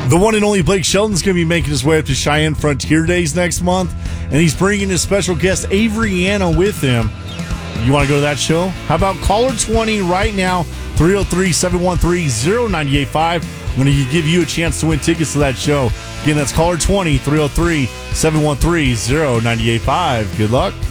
The one and only Blake Shelton's going to be making his way up to Cheyenne Frontier Days next month, and he's bringing his special guest Avery Anna with him. You want to go to that show? How about caller 20 right now, 303-713-0985. I'm going to give you a chance to win tickets to that show. Again, that's caller 20, 303-713-0985. Good luck.